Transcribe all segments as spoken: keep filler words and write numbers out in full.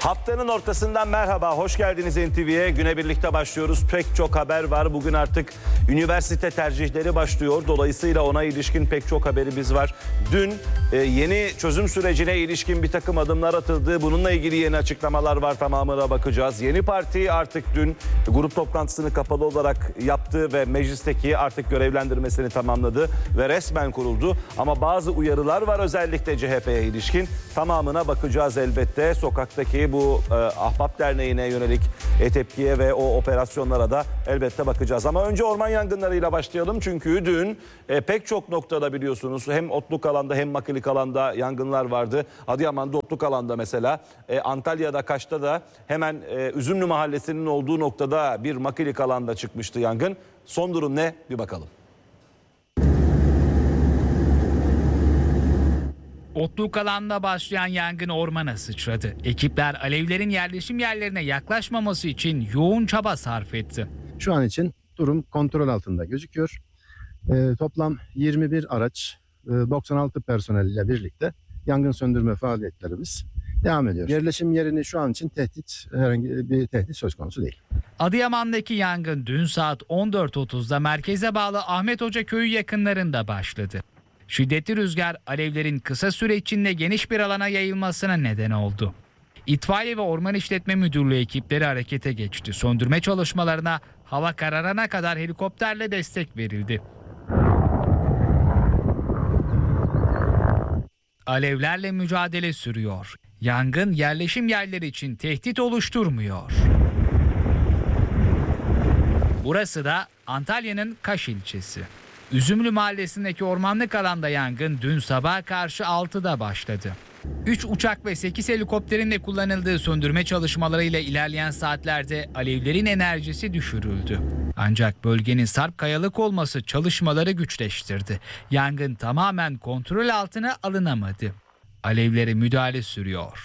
Haftanın ortasından merhaba, hoş geldiniz N T V'ye. Güne birlikte başlıyoruz. Pek çok haber var. Bugün artık üniversite tercihleri başlıyor. Dolayısıyla ona ilişkin pek çok haberimiz var. Dün e, yeni çözüm sürecine ilişkin bir takım adımlar atıldı. Bununla ilgili yeni açıklamalar var. Tamamına bakacağız. Yeni parti artık dün grup toplantısını kapalı olarak yaptı ve meclisteki artık görevlendirmesini tamamladı ve resmen kuruldu. Ama bazı uyarılar var özellikle C H P'ye ilişkin. Tamamına bakacağız elbette. Sokaktaki bu e, Ahbap Derneği'ne yönelik e, tepkiye ve o operasyonlara da elbette bakacağız. Ama önce orman yangınlarıyla başlayalım. Çünkü dün e, pek çok noktada biliyorsunuz hem otluk alanda hem makilik alanda yangınlar vardı. Adıyaman'da otluk alanda mesela, e, Antalya'da Kaş'ta da hemen e, Üzümlü Mahallesi'nin olduğu noktada bir makilik alanda çıkmıştı yangın. Son durum ne? Bir bakalım. Otluk alanda başlayan yangın ormana sıçradı. Ekipler alevlerin yerleşim yerlerine yaklaşmaması için yoğun çaba sarf etti. Şu an için durum kontrol altında gözüküyor. E, toplam yirmi bir araç, e, doksan altı personel ile birlikte yangın söndürme faaliyetlerimiz devam ediyor. Yerleşim yerini şu an için tehdit, herhangi bir tehdit söz konusu değil. Adıyaman'daki yangın dün saat on dört otuzda merkeze bağlı Ahmet Hoca Köyü yakınlarında başladı. Şiddetli rüzgar alevlerin kısa süre içinde geniş bir alana yayılmasına neden oldu. İtfaiye ve Orman İşletme Müdürlüğü ekipleri harekete geçti. Söndürme çalışmalarına hava kararana kadar helikopterle destek verildi. Alevlerle mücadele sürüyor. Yangın yerleşim yerleri için tehdit oluşturmuyor. Burası da Antalya'nın Kaş ilçesi. Üzümlü Mahallesi'ndeki ormanlık alanda yangın dün sabaha karşı altıda başladı. üç uçak ve sekiz helikopterin de kullanıldığı söndürme çalışmalarıyla ilerleyen saatlerde alevlerin enerjisi düşürüldü. Ancak bölgenin sarp kayalık olması çalışmaları güçleştirdi. Yangın tamamen kontrol altına alınamadı. Alevlere müdahale sürüyor.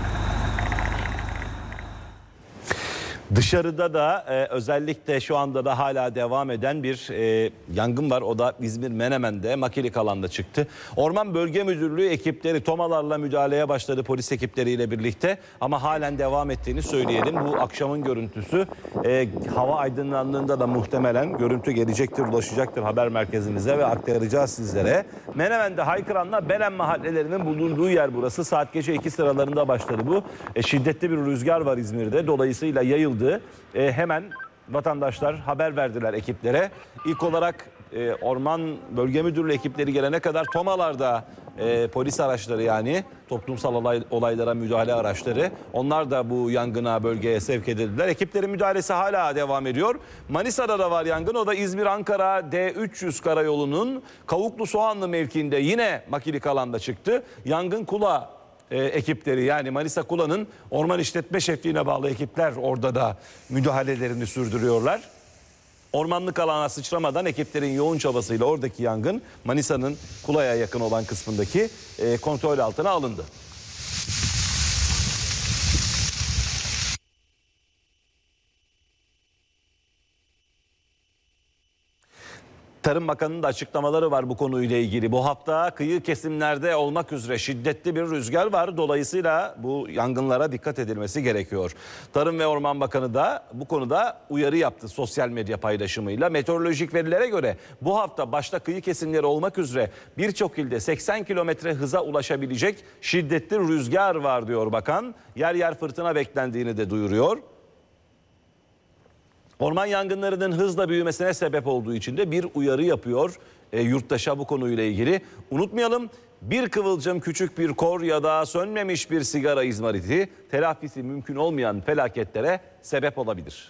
Dışarıda da e, özellikle şu anda da hala devam eden bir e, yangın var. O da İzmir Menemen'de makilik alanda çıktı. Orman Bölge Müdürlüğü ekipleri tomalarla müdahaleye başladı polis ekipleriyle birlikte. Ama halen devam ettiğini söyleyelim. Bu akşamın görüntüsü. E, hava aydınlandığında da muhtemelen görüntü gelecektir, ulaşacaktır haber merkezimize ve aktaracağız sizlere. Menemen'de Haykıran'la Belen mahallelerinin bulunduğu yer burası. Saat gece iki sıralarında başladı bu. E, şiddetli bir rüzgar var İzmir'de. Dolayısıyla yayıldı. E, hemen vatandaşlar haber verdiler ekiplere. İlk olarak e, Orman Bölge Müdürlüğü ekipleri gelene kadar TOMA'larda e, polis araçları, yani toplumsal olay, olaylara müdahale araçları, onlar da bu yangına, bölgeye sevk edildiler. Ekiplerin müdahalesi hala devam ediyor. Manisa'da da var yangın. O da İzmir-Ankara D üç yüz karayolunun Kavuklu Soğanlı mevkiinde yine makilik alanda çıktı. Yangın Kula E, ekipleri, yani Manisa Kula'nın orman işletme şefliğine bağlı ekipler orada da müdahalelerini sürdürüyorlar. Ormanlık alana sıçramadan ekiplerin yoğun çabasıyla oradaki yangın Manisa'nın Kula'ya yakın olan kısmındaki e, kontrol altına alındı. Tarım Bakanı'nın da açıklamaları var bu konuyla ilgili. Bu hafta kıyı kesimlerde olmak üzere şiddetli bir rüzgar var. Dolayısıyla bu yangınlara dikkat edilmesi gerekiyor. Tarım ve Orman Bakanı da bu konuda uyarı yaptı sosyal medya paylaşımıyla. Meteorolojik verilere göre bu hafta başta kıyı kesimleri olmak üzere birçok ilde seksen kilometre hıza ulaşabilecek şiddetli rüzgar var diyor bakan. Yer yer fırtına beklendiğini de duyuruyor. Orman yangınlarının hızla büyümesine sebep olduğu için de bir uyarı yapıyor e, yurttaşa bu konuyla ilgili. Unutmayalım, bir kıvılcım, küçük bir kor ya da sönmemiş bir sigara izmariti telafisi mümkün olmayan felaketlere sebep olabilir.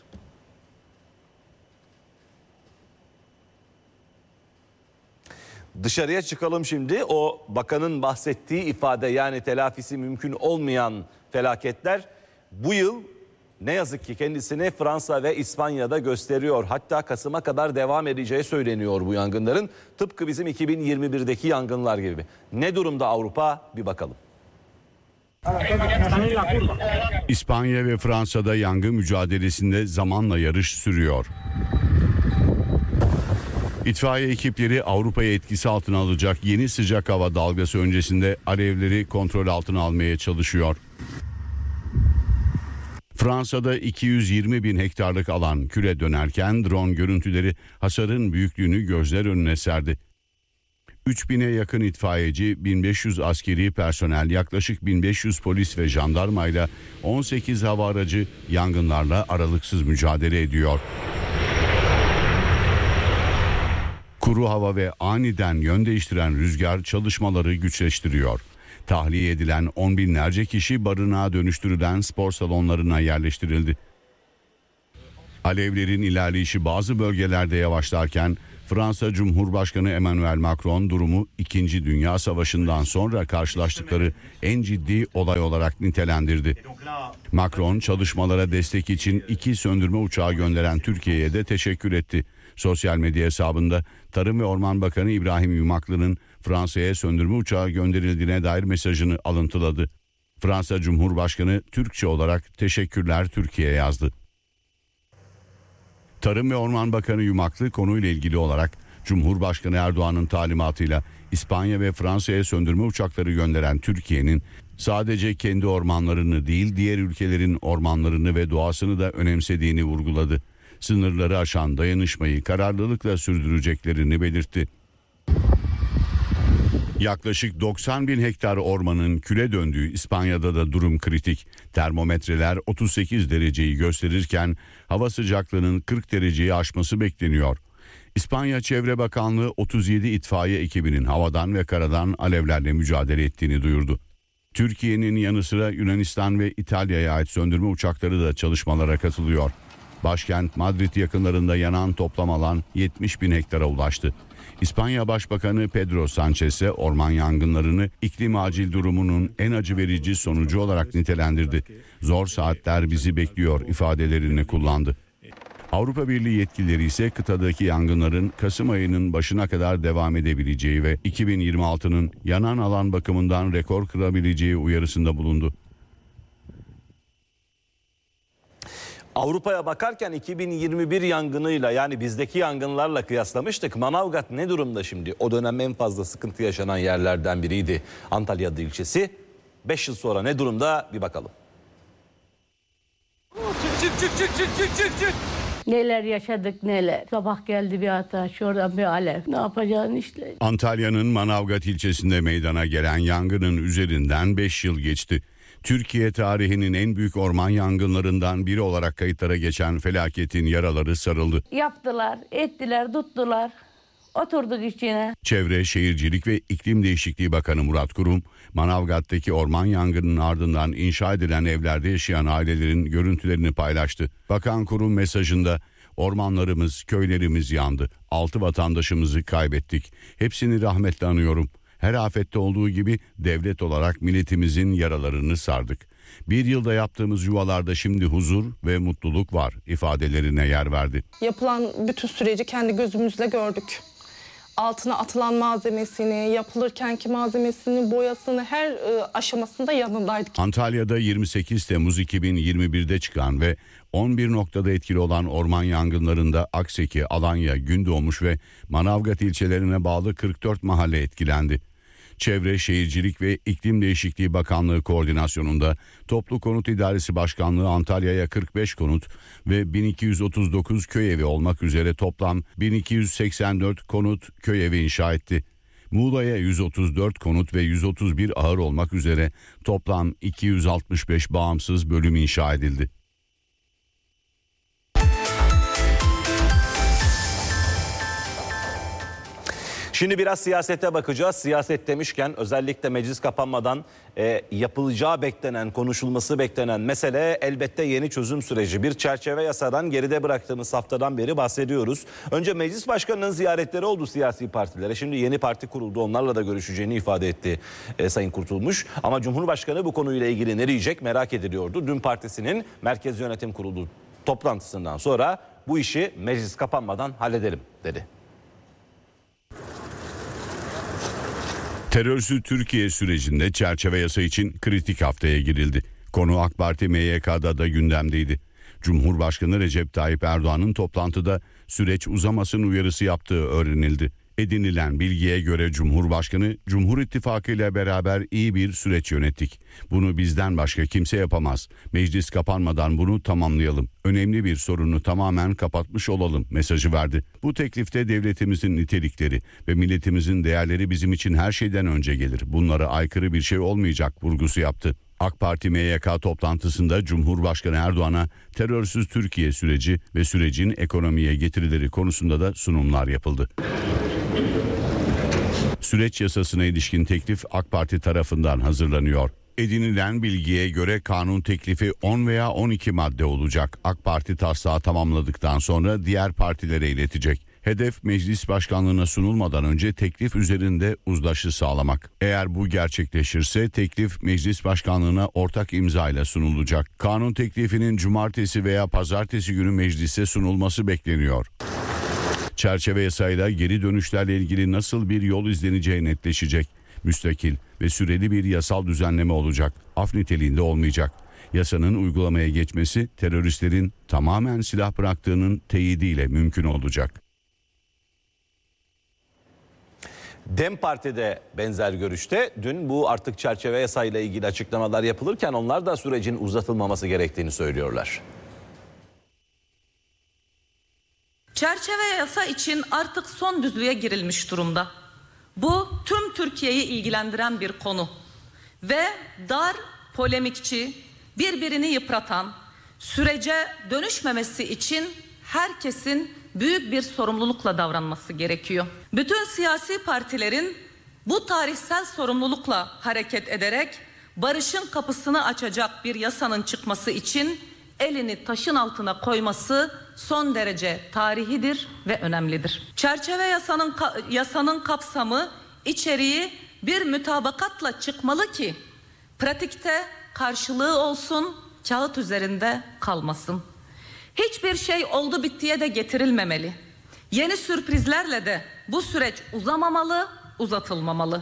Dışarıya çıkalım şimdi. O bakanın bahsettiği ifade, yani telafisi mümkün olmayan felaketler bu yıl ne yazık ki kendisini Fransa ve İspanya'da gösteriyor. Hatta Kasım'a kadar devam edeceği söyleniyor bu yangınların. Tıpkı bizim iki bin yirmi birdeki yangınlar gibi. Ne durumda Avrupa? Bir bakalım. İspanya ve Fransa'da yangın mücadelesinde zamanla yarış sürüyor. İtfaiye ekipleri Avrupa'yı etkisi altına alacak yeni sıcak hava dalgası öncesinde alevleri kontrol altına almaya çalışıyor. Fransa'da iki yüz yirmi bin hektarlık alan küle dönerken drone görüntüleri hasarın büyüklüğünü gözler önüne serdi. üç bine yakın itfaiyeci, bin beş yüz askeri personel, yaklaşık bin beş yüz polis ve jandarmayla on sekiz hava aracı yangınlarla aralıksız mücadele ediyor. Kuru hava ve aniden yön değiştiren rüzgar çalışmaları güçleştiriyor. Tahliye edilen on binlerce kişi barınağa dönüştürülen spor salonlarına yerleştirildi. Alevlerin ilerleyişi bazı bölgelerde yavaşlarken Fransa Cumhurbaşkanı Emmanuel Macron durumu İkinci Dünya Savaşı'ndan sonra karşılaştıkları en ciddi olay olarak nitelendirdi. Macron çalışmalara destek için iki söndürme uçağı gönderen Türkiye'ye de teşekkür etti. Sosyal medya hesabında Tarım ve Orman Bakanı İbrahim Yumaklı'nın Fransa'ya söndürme uçağı gönderildiğine dair mesajını alıntıladı. Fransa Cumhurbaşkanı Türkçe olarak "Teşekkürler Türkiye" yazdı. Tarım ve Orman Bakanı Yumaklı konuyla ilgili olarak Cumhurbaşkanı Erdoğan'ın talimatıyla İspanya ve Fransa'ya söndürme uçakları gönderen Türkiye'nin sadece kendi ormanlarını değil diğer ülkelerin ormanlarını ve doğasını da önemsediğini vurguladı. Sınırları aşan dayanışmayı kararlılıkla sürdüreceklerini belirtti. Yaklaşık doksan bin hektar ormanın küle döndüğü İspanya'da da durum kritik. Termometreler otuz sekiz dereceyi gösterirken hava sıcaklığının kırk dereceyi aşması bekleniyor. İspanya Çevre Bakanlığı otuz yedi itfaiye ekibinin havadan ve karadan alevlerle mücadele ettiğini duyurdu. Türkiye'nin yanı sıra Yunanistan ve İtalya'ya ait söndürme uçakları da çalışmalara katılıyor. Başkent Madrid yakınlarında yanan toplam alan yetmiş bin hektara ulaştı. İspanya Başbakanı Pedro Sánchez ise orman yangınlarını iklim acil durumunun en acı verici sonucu olarak nitelendirdi. Zor saatler bizi bekliyor ifadelerini kullandı. Avrupa Birliği yetkilileri ise kıtadaki yangınların Kasım ayının başına kadar devam edebileceği ve iki bin yirmi altının yanan alan bakımından rekor kırabileceği uyarısında bulundu. Avrupa'ya bakarken iki bin yirmi bir yangınıyla, yani bizdeki yangınlarla kıyaslamıştık. Manavgat ne durumda şimdi? O dönem en fazla sıkıntı yaşanan yerlerden biriydi Antalya ilçesi. beş yıl sonra ne durumda bir bakalım. Çık çık çık çık çık çık çık. Neler yaşadık neler. Sabah geldi bir ateş, oradan bir alev. Ne yapacağını işte. Antalya'nın Manavgat ilçesinde meydana gelen yangının üzerinden beş yıl geçti. Türkiye tarihinin en büyük orman yangınlarından biri olarak kayıtlara geçen felaketin yaraları sarıldı. Yaptılar, ettiler, tuttular. Oturduk içine. Çevre, Şehircilik ve İklim Değişikliği Bakanı Murat Kurum, Manavgat'taki orman yangınının ardından inşa edilen evlerde yaşayan ailelerin görüntülerini paylaştı. Bakan Kurum mesajında, "Ormanlarımız, köylerimiz yandı. Altı vatandaşımızı kaybettik. Hepsini rahmetle anıyorum. Her afette olduğu gibi devlet olarak milletimizin yaralarını sardık. Bir yılda yaptığımız yuvalarda şimdi huzur ve mutluluk var" ifadelerine yer verdi. Yapılan bütün süreci kendi gözümüzle gördük. Altına atılan malzemesini, yapılırkenki malzemesini, boyasını her e, aşamasında yanındaydık. Antalya'da yirmi sekiz Temmuz iki bin yirmi bir'de çıkan ve on bir noktada etkili olan orman yangınlarında Akseki, Alanya, Gündoğmuş ve Manavgat ilçelerine bağlı kırk dört mahalle etkilendi. Çevre, Şehircilik ve İklim Değişikliği Bakanlığı koordinasyonunda Toplu Konut İdaresi Başkanlığı Antalya'ya kırk beş konut ve bin iki yüz otuz dokuz köy evi olmak üzere toplam bin iki yüz seksen dört konut köy evi inşa etti. Muğla'ya yüz otuz dört konut ve yüz otuz bir ahır olmak üzere toplam iki yüz altmış beş bağımsız bölüm inşa edildi. Şimdi biraz siyasete bakacağız. Siyaset demişken özellikle meclis kapanmadan e, yapılacağı beklenen, konuşulması beklenen mesele elbette yeni çözüm süreci. Bir çerçeve yasadan geride bıraktığımız haftadan beri bahsediyoruz. Önce meclis başkanının ziyaretleri oldu siyasi partilere. Şimdi yeni parti kuruldu. Onlarla da görüşeceğini ifade etti e, Sayın Kurtulmuş. Ama Cumhurbaşkanı bu konuyla ilgili ne diyecek merak ediliyordu. Dün partisinin Merkez Yönetim Kurulu toplantısından sonra bu işi meclis kapanmadan halledelim dedi. Terörsüz Türkiye sürecinde çerçeve yasa için kritik haftaya girildi. Konu AK Parti M Y K'da da gündemdeydi. Cumhurbaşkanı Recep Tayyip Erdoğan'ın toplantıda süreç uzamasın uyarısı yaptığı öğrenildi. Edinilen bilgiye göre Cumhurbaşkanı, Cumhur İttifakı ile beraber iyi bir süreç yönettik. Bunu bizden başka kimse yapamaz. Meclis kapanmadan bunu tamamlayalım. Önemli bir sorunu tamamen kapatmış olalım mesajı verdi. Bu teklifte devletimizin nitelikleri ve milletimizin değerleri bizim için her şeyden önce gelir. Bunlara aykırı bir şey olmayacak vurgusu yaptı. AK Parti M Y K toplantısında Cumhurbaşkanı Erdoğan'a terörsüz Türkiye süreci ve sürecin ekonomiye getirileri konusunda da sunumlar yapıldı. Süreç yasasına ilişkin teklif AK Parti tarafından hazırlanıyor. Edinilen bilgiye göre kanun teklifi on veya on iki madde olacak. AK Parti taslağı tamamladıktan sonra diğer partilere iletecek. Hedef meclis başkanlığına sunulmadan önce teklif üzerinde uzlaşı sağlamak. Eğer bu gerçekleşirse teklif meclis başkanlığına ortak imzayla sunulacak. Kanun teklifinin cumartesi veya pazartesi günü meclise sunulması bekleniyor. Çerçeve yasayla geri dönüşlerle ilgili nasıl bir yol izleneceği netleşecek. Müstakil ve süreli bir yasal düzenleme olacak. Af niteliğinde olmayacak. Yasanın uygulamaya geçmesi teröristlerin tamamen silah bıraktığının teyidiyle mümkün olacak. DEM Parti'de benzer görüşte. Dün bu artık çerçeve yasayla ilgili açıklamalar yapılırken onlar da sürecin uzatılmaması gerektiğini söylüyorlar. Çerçeve yasa için artık son düzlüğe girilmiş durumda. Bu tüm Türkiye'yi ilgilendiren bir konu ve dar, polemikçi, birbirini yıpratan, sürece dönüşmemesi için herkesin büyük bir sorumlulukla davranması gerekiyor. Bütün siyasi partilerin bu tarihsel sorumlulukla hareket ederek barışın kapısını açacak bir yasanın çıkması için elini taşın altına koyması son derece tarihidir ve önemlidir. Çerçeve yasanın yasanın kapsamı, içeriği bir mütabakatla çıkmalı ki pratikte karşılığı olsun, kağıt üzerinde kalmasın. Hiçbir şey oldu bittiye de getirilmemeli. Yeni sürprizlerle de bu süreç uzamamalı, uzatılmamalı.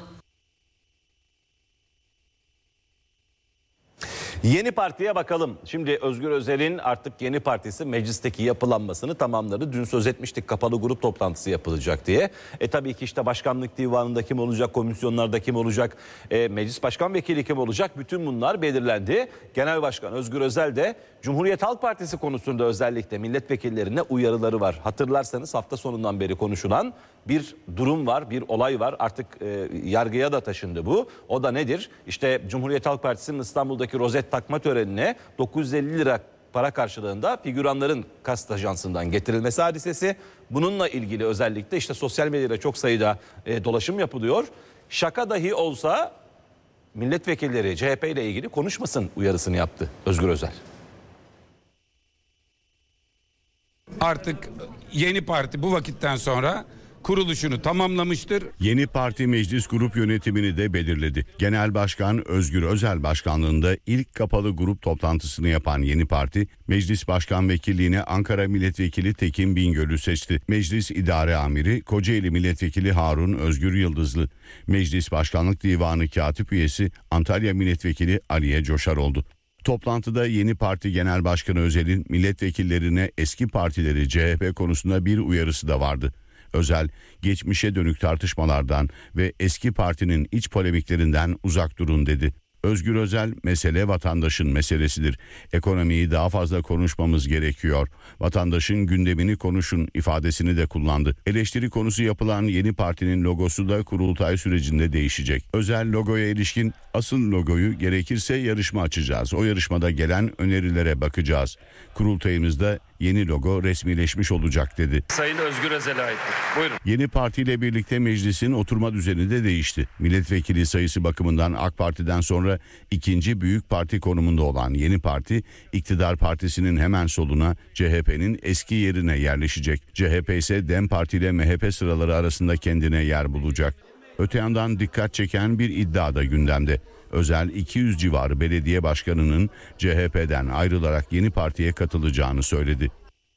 Yeni Parti'ye bakalım. Şimdi Özgür Özel'in artık Yeni Partisi meclisteki yapılanmasını tamamladı. Dün söz etmiştik kapalı grup toplantısı yapılacak diye. E tabii ki işte başkanlık divanında kim olacak, komisyonlarda kim olacak, e, meclis başkan vekili kim olacak, bütün bunlar belirlendi. Genel Başkan Özgür Özel de Cumhuriyet Halk Partisi konusunda özellikle milletvekillerine uyarıları var. Hatırlarsanız hafta sonundan beri konuşulan bir durum var, bir olay var. Artık e, yargıya da taşındı bu. O da nedir? İşte Cumhuriyet Halk Partisi'nin İstanbul'daki rozet takma törenine dokuz yüz elli lira para karşılığında figüranların kast ajansından getirilmesi hadisesi. Bununla ilgili özellikle işte sosyal medyada çok sayıda e, dolaşım yapılıyor. Şaka dahi olsa milletvekilleri C H P ile ilgili konuşmasın uyarısını yaptı Özgür Özel. Artık Yeni Parti bu vakitten sonra kuruluşunu tamamlamıştır. Yeni Parti meclis grup yönetimini de belirledi. Genel Başkan Özgür Özel başkanlığında ilk kapalı grup toplantısını yapan Yeni Parti, Meclis Başkan Vekilliğine Ankara Milletvekili Tekin Bingöl'ü seçti. Meclis İdare Amiri Kocaeli Milletvekili Harun Özgür Yıldızlı, Meclis Başkanlık Divanı Katip Üyesi Antalya Milletvekili Aliye Coşar oldu. Toplantıda Yeni Parti Genel Başkanı Özel'in milletvekillerine eski partileri C H P konusunda bir uyarısı da vardı. Özel, geçmişe dönük tartışmalardan ve eski partinin iç polemiklerinden uzak durun dedi. Özgür Özel, mesele vatandaşın meselesidir. Ekonomiyi daha fazla konuşmamız gerekiyor. Vatandaşın gündemini konuşun ifadesini de kullandı. Eleştiri konusu yapılan Yeni Parti'nin logosu da kurultay sürecinde değişecek. Özel, logoya ilişkin asıl logoyu gerekirse yarışma açacağız. O yarışmada gelen önerilere bakacağız. Kurultayımızda yeni logo resmileşmiş olacak dedi. Sayın Özgür Özel'e ait. Buyurun. Yeni Parti ile birlikte meclisin oturma düzeni de değişti. Milletvekili sayısı bakımından AK Parti'den sonra ikinci büyük parti konumunda olan Yeni Parti, iktidar partisinin hemen soluna C H P'nin eski yerine yerleşecek. C H P ise DEM Parti ile M H P sıraları arasında kendine yer bulacak. Öte yandan dikkat çeken bir iddia da gündemde. Özel iki yüz civarı belediye başkanının C H P'den ayrılarak Yeni Parti'ye katılacağını söyledi.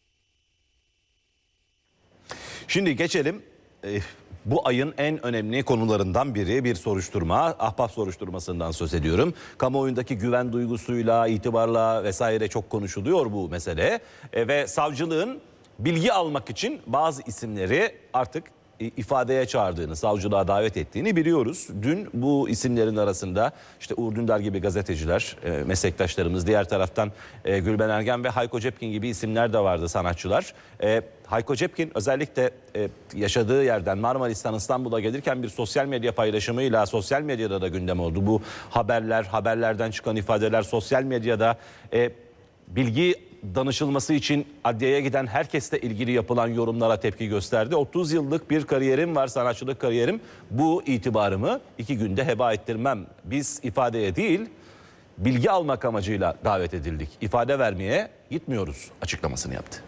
Şimdi geçelim. E, bu ayın en önemli konularından biri bir soruşturma. Ahbap soruşturmasından söz ediyorum. Kamuoyundaki güven duygusuyla, itibarla vesaire çok konuşuluyor bu mesele. E, ve savcılığın bilgi almak için bazı isimleri artık ifadeye çağırdığını, savcılığa davet ettiğini biliyoruz. Dün bu isimlerin arasında işte Uğur Dündar gibi gazeteciler, e, meslektaşlarımız, diğer taraftan e, Gülben Ergen ve Hayko Cepkin gibi isimler de vardı, sanatçılar. E, Hayko Cepkin özellikle e, yaşadığı yerden Marmaris'ten İstanbul'a gelirken bir sosyal medya paylaşımıyla sosyal medyada da gündem oldu. Bu haberler, haberlerden çıkan ifadeler sosyal medyada e, bilgi danışılması için adliyeye giden herkesle ilgili yapılan yorumlara tepki gösterdi. otuz yıllık bir kariyerim var, sanatçılık kariyerim. Bu itibarımı iki günde heba ettirmem. Biz ifadeye değil, bilgi almak amacıyla davet edildik. İfade vermeye gitmiyoruz açıklamasını yaptı.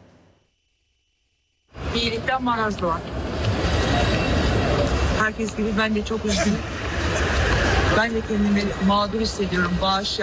İyilikten maraz doğar. Herkes gibi ben de çok üzgünüm. Ben de kendimi mağdur hissediyorum. Bağış